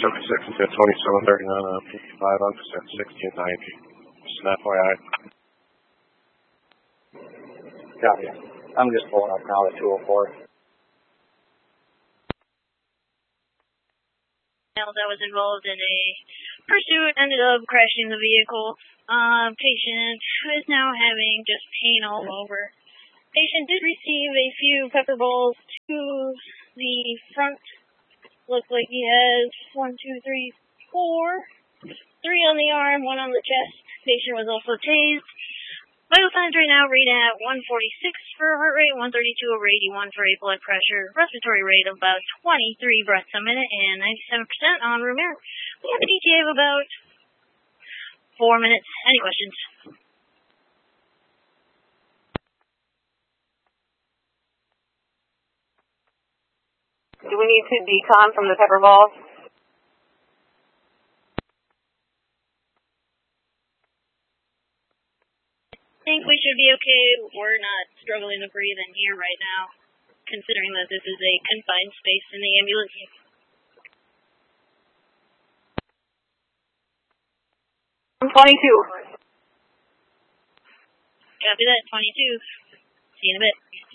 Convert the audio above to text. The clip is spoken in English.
76 into 2739 on 55 on percent 1690. Just an FYI. Copy. I'm just pulling up now at 204. That was involved in a pursuit ended up crashing the vehicle. Patient is now having just pain all over. Patient did receive a few pepper balls to the front. Looks like he has 1, 2, 3, 4. 3 on the arm, 1 on the chest. Patient was also tased. Vital signs right now read at 146 for heart rate, 132 over 81 for a blood pressure, respiratory rate of about 23 breaths a minute, and 97% on room air. We have a ETA of about 4 minutes. Any questions? Do we need to decon from the pepper balls? I think we should be okay. We're not struggling to breathe in here right now, considering that this is a confined space in the ambulance. 22. Copy that, 22. See you in a bit.